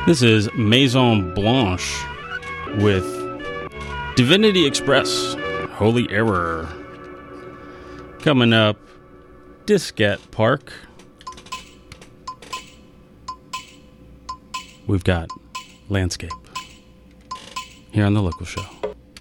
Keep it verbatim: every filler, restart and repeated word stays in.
This is Maison Blanche with Divinity Express, Holy Error. Coming up, Diskette Park. We've got Landscape here on The Local Show.